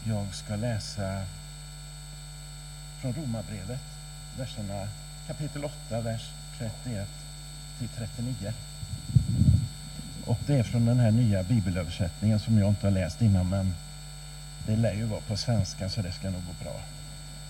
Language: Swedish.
Jag ska läsa från Romarbrevet, verserna kapitel 8, vers 31 till 39. Och det är från den här nya bibelöversättningen som jag inte har läst innan, men det lär ju vara på svenska så det ska nog gå bra.